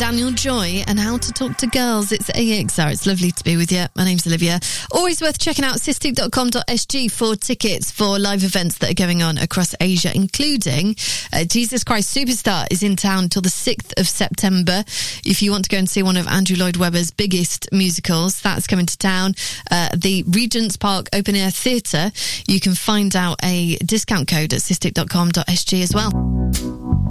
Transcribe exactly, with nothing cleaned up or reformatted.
Daniel Joy and How to Talk to Girls. It's A X R. It's lovely to be with you. My name's Olivia. Always worth checking out system dot com dot s g for tickets for live events that are going on across Asia, including uh, Jesus Christ Superstar is in town till the sixth of September. If you want to go and see one of Andrew Lloyd Webber's biggest musicals, that's coming to town. Uh, the Regent's Park Open Air Theatre, you can find out a discount code at system dot com dot s g as well.